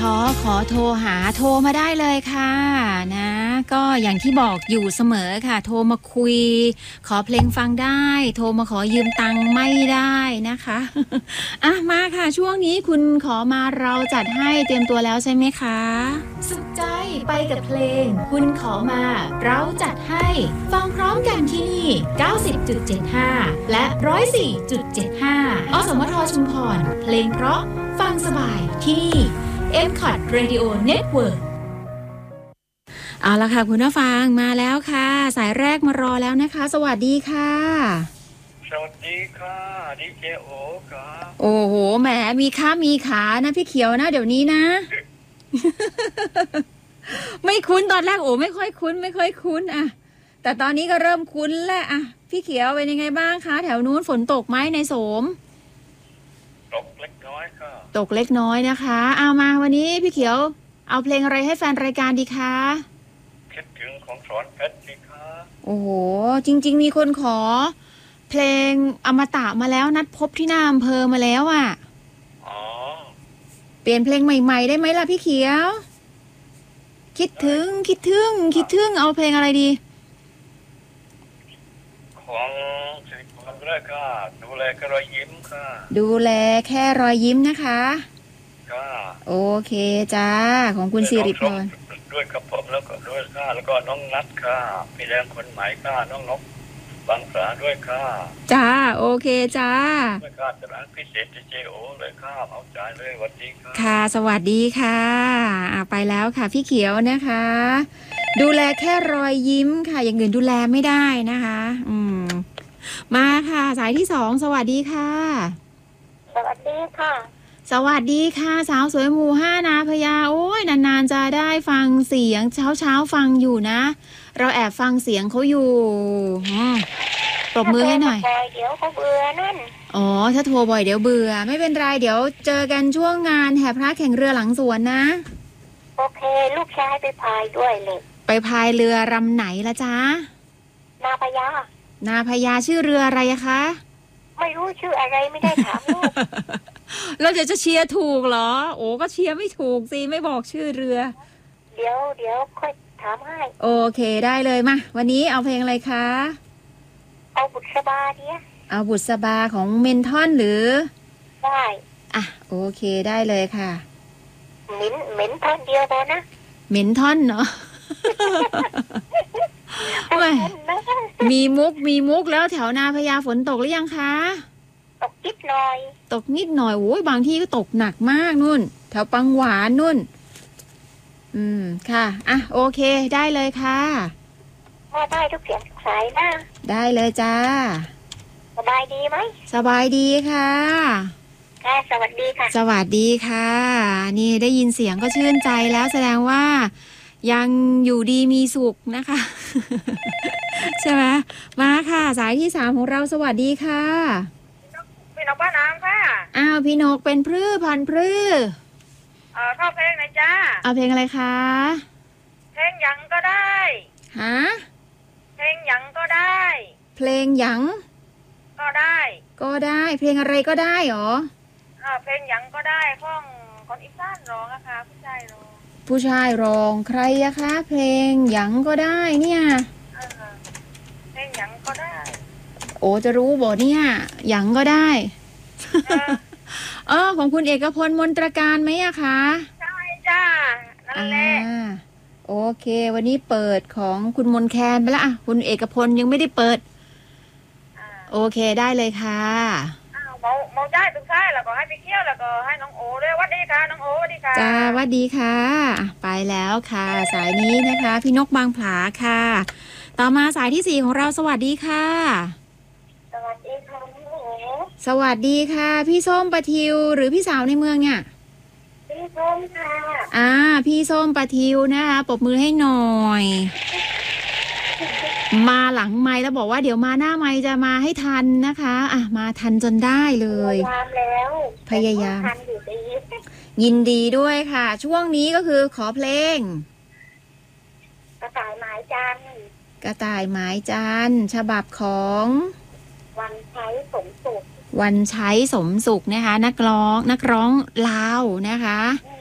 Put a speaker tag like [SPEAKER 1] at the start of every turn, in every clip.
[SPEAKER 1] ท้อขอโทรหาโทรมาได้เลยค่ะนะก็อย่างที่บอกอยู่เสมอค่ะโทรมาคุยขอเพลงฟังได้โทรมาขอยืมตังค์ไม่ได้นะคะอ่ะมาค่ะช่วงนี้คุณขอมาเราจัดให้เตรียมตัวแล้วใช่ไหมคะสุขใจไปกับเพลงคุณขอมาเราจัดให้ฟังพร้อมกันที่นี่ 90.75 และ 104.75 อสมทชุมพรเพลงเพราะฟังสบายที่นี่ MCOT Radio Network เอาละค่ะคุณผู้ฟังมาแล้วค่ะสายแรกมารอแล้วนะคะสวัสดีค่ะ
[SPEAKER 2] สวัสดีค่ะดีเจโอค่ะ
[SPEAKER 1] โอ้โหแหมมีขามีขานะพี่เขียวนะเดี๋ยวนี้นะ ไม่คุ้นตอนแรกโอ้ไม่ค่อยคุ้นอะแต่ตอนนี้ก็เริ่มคุ้นแล้วอะพี่เขียวเป็นยังไงบ้างคะแถวนู้นฝนตกไหมในโสม
[SPEAKER 2] ตกเล็กน้อยค่ะ
[SPEAKER 1] ตกเล็กน้อยนะคะเอามาวันนี้พี่เขียวเอาเพลงอะไรให้แฟนรายการดีคะ
[SPEAKER 2] คิดถึงของสอนเพชรสิคะ
[SPEAKER 1] โอ้โหจริงๆมีคนขอเพลงอมตะมาแล้วนัดพบที่หน้าอำเภอมาแล้วอ่ะ
[SPEAKER 2] อ๋อ
[SPEAKER 1] เปลี่ยนเพลงใหม่ๆได้ไหมล่ะพี่เขียวคิดถึงเอาเพลงอะไรดี
[SPEAKER 2] ของสิริพรเลยค่ะดูแลแค่รอยยิ้มค่ะ
[SPEAKER 1] ดูแลแค่รอยยิ้มนะคะ
[SPEAKER 2] ค่ะ
[SPEAKER 1] โอเคจ้าของคุณสิริพร
[SPEAKER 2] ด้วยกับผมแล้วก็ด้วยค่ะแล้วก็น้องนัทค่ะพี่แรงคนใหม่ค่ะน้องนกบางสาด้วยค่ะ
[SPEAKER 1] จ้าโอเคจ้า
[SPEAKER 2] ด้วยค่ะจะรักพิเศษเจโอเลยค่ะเอาใจเลยสวัสดีค่ะ
[SPEAKER 1] ค่ะสวัสดีค่ะไปแล้วค่ะพี่เขียวนะคะดูแลแค่รอยยิ้มค่ะอย่างอื่นดูแลไม่ได้นะคะมาค่ะสายที่2สวัสดีค่ะ
[SPEAKER 3] สวัสดีค่ะ
[SPEAKER 1] สวัสดีค่ะสาวสวยหมู่5นาพญาโอ้ยนานๆจะได้ฟังเสียงเช้าฟังอยู่นะเราแอบฟังเสียงเขาอยู่ปรบมือให้หน่อย
[SPEAKER 3] เดี๋ยวเขาเบื่อนั่น
[SPEAKER 1] อ๋อถ้าโทรบ่อยเดี๋ยวเบื่อไม่เป็นไรเดี๋ยวเจอกันช่วงงานแห่พระแข่งเรือหลังสวนนะ
[SPEAKER 3] โอเคลูกชายไปพายด้วยเลย
[SPEAKER 1] ไปพายเรือลำไหนละจ๊ะ
[SPEAKER 3] นาพญา
[SPEAKER 1] ชื่อเรืออะไรคะ
[SPEAKER 3] ไม่รู้ชื่ออะไรไม่ได้ถามลูก
[SPEAKER 1] เราจะเชียร์ถูกเหรอโอ้ก็เชียร์ไม่ถูกสิไม่บอกชื่อเรือ
[SPEAKER 3] เดี๋ยวค่อยถามให้
[SPEAKER 1] โอเคได้เลยมาวันนี้เอาเพลงอะไรคะ
[SPEAKER 3] เอาบุษบาเนี่ย
[SPEAKER 1] เอาบุษบาของเมนทอนหรือ
[SPEAKER 3] ได้
[SPEAKER 1] โอเคได้เลยค่ะ
[SPEAKER 3] เหม็นท่อนเดียวพอนะ
[SPEAKER 1] เหม็นท่อนเนาะมีมุกแล้วแถวนาพญาฝนตกหรือยังคะ
[SPEAKER 3] ตกนิดหน่
[SPEAKER 1] อยโอ้ยบางที่ก็ตกหนักมากนู่นแถวปังหวานนู่นค่ะโอเคได้เลยค่ะ
[SPEAKER 3] ว่าได้ทุกเสียงทุกสายนะ
[SPEAKER 1] ได้เลยจ้า
[SPEAKER 3] สบายดีไหม
[SPEAKER 1] สบายดีค่ะ
[SPEAKER 3] สวัสดีค่ะ
[SPEAKER 1] สวัสดีค่ะนี่ได้ยินเสียงก็ชื่นใจแล้วแสดงว่ายังอยู่ดีมีสุขนะคะใช่ไหมมาค่ะสายที่3ของเราสวัสดีค่ะ
[SPEAKER 4] พี่นกบ้านน้ำค่ะ
[SPEAKER 1] พี่นกเป็นพรื้พันพรื้
[SPEAKER 4] เข้าเพลงไหนจ้า
[SPEAKER 1] เอาเพลงอะไรคะ
[SPEAKER 4] เพลงหยังก็ได้เพลงหยังก็ได้
[SPEAKER 1] เพลงหยัง
[SPEAKER 4] ก็ได้
[SPEAKER 1] เพลงอะไรก็ได้หรอ
[SPEAKER 4] เพลงหยังก็ได้ของคนอีสานร้องนะคะผู้ชาย
[SPEAKER 1] ร้องใครอะคะเพลงหยังก็ได้เนี่ย
[SPEAKER 4] เพลงหยังก็ได้
[SPEAKER 1] โอ้จะรู้บ่เนี่ยหยังก็ได้ของคุณเอกพลมนตรการไหมอะคะ
[SPEAKER 4] ใช่จ้านั่นแหละ
[SPEAKER 1] โอเควันนี้เปิดของคุณมนแคนไปแล้วคุณเอกพลยังไม่ได้เปิดโอเคได้เลยค่ะ
[SPEAKER 4] เมาได้ตุ๊กท้ายแล้วก็ให้พี่เกี้ยวแล้วก็ให้น้องโอด้วยวัดดีค่ะน้องโอวัดดีค่ะ
[SPEAKER 1] จ้าวัดดีค่ะไปแล้วค่ะสายนี้นะคะพี่นกบางผาค่ะต่อมาสายที่4ของเราสวัสดีค่ะ
[SPEAKER 3] สวัสดีค่ะพี่โอ
[SPEAKER 1] สวัสดีค่ะพี่ส้มปะทิวหรือพี่สาวในเมืองเนี่ย
[SPEAKER 3] พี่ส้มค่ะ
[SPEAKER 1] พี่ส้มปะทิวนะคะปรบมือให้หน่อยมาหลังไมค์แล้วบอกว่าเดี๋ยวมาหน้าไมค์จะมาให้ทันนะคะมาทันจนได้เลยพยายามยินดีด้วยค่ะช่วงนี้ก็คือขอเพลง
[SPEAKER 3] กระต่ายหมายจัน
[SPEAKER 1] ฉบับของ
[SPEAKER 3] วันใช้สมสุข
[SPEAKER 1] นะคะนักร้องลาวนะคะ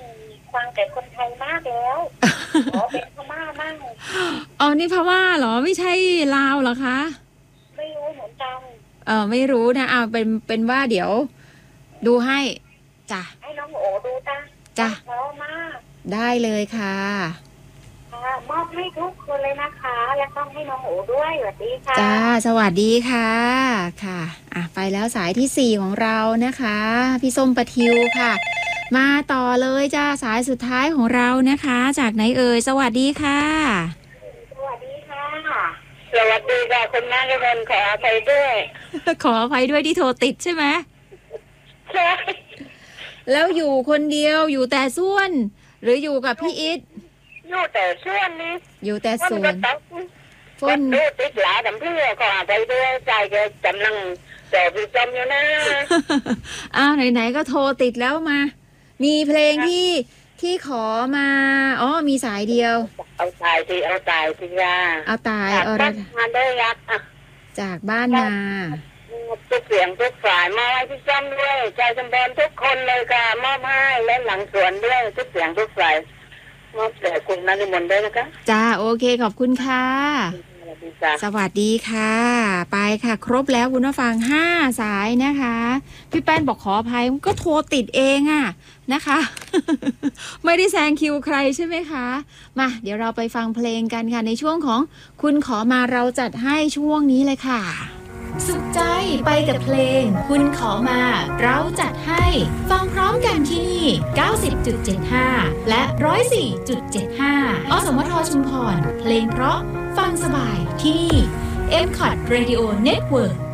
[SPEAKER 3] ฟังแต่คนไทยมากแล้วขอเป็นพม่ามั่ง
[SPEAKER 1] อ๋อนี่พม่าเหรอไม่ใช่ลาวเหรอคะ
[SPEAKER 3] ไม่รู้เหมือนกัน
[SPEAKER 1] ไม่รู้นะเอาเป็นว่าเดี๋ยวดูให้จ้ะ
[SPEAKER 3] ให้น้องโอดู
[SPEAKER 1] จ้ะ
[SPEAKER 3] เพราะมาก
[SPEAKER 1] ได้เลยค่ะ
[SPEAKER 3] มอบให้ทุกคนเลยนะคะและต้องให้น้องโอด้วยสวัสดีค่ะ
[SPEAKER 1] จ้าสวัสดีค่ะค่ะไปแล้วสายที่4ของเรานะคะพี่ส้มประทิวค่ะมาต่อเลยจ้าสายสุดท้ายของเรานะคะจากไหนเอ่ยสวัสดีค่ะ
[SPEAKER 3] สวัสดีค่ะสวัสดีค่ะคุณนฤมลขออภัยด้วย
[SPEAKER 1] ขออภัยด้วยที่โทรติดใช่ไหม
[SPEAKER 3] ใช่
[SPEAKER 1] แล้วอยู่คนเดียวอยู่แต่ส่วนหรืออยู่กับพี่อิท
[SPEAKER 3] อยู่แต่ส่วนนี้
[SPEAKER 1] อยู่แต่ส่วน
[SPEAKER 3] ฝนดูติดหลาดำเพื่อขออภัยด้วยใจก็กำลังเดี๋ยวพี่จำอยู่นะ
[SPEAKER 1] ไหนๆก็โทรติดแล้วมามีเพลงที่ขอมามีสายเดียว
[SPEAKER 3] เอาตายสิค่ะ
[SPEAKER 1] เอาตาย
[SPEAKER 3] บ้านมาได้รัก
[SPEAKER 1] จากบ้านมา
[SPEAKER 3] ทุกเสียงทุกฝ่ายมาให้พี่จำด้วยใจจำเป็นทุกคนเลยค่ะมอบให้และหลังสวนด้วยทุกเสียงทุกฝ่ายมอบแต่คุณนฤมลด้วยนะคะ
[SPEAKER 1] จ้าโอเคขอบคุณค่ะสวัสดีค่ะไปค่ะครบแล้วคุณผู้ฟัง5สายนะคะพี่แป้นบอกขออภัยก็โทรติดเองนะคะ ไม่ได้แซงคิวใครใช่ไหมคะมาเดี๋ยวเราไปฟังเพลงกันค่ะในช่วงของคุณขอมาเราจัดให้ช่วงนี้เลยค่ะสุขใจไปกับเพลงคุณขอมาเราจัดให้ฟังพร้อมกันที่นี่ 90.75 และ 104.75 อสมทชุมพรเพลงเพราะฟังสบายที่นี่ MCOT Radio Network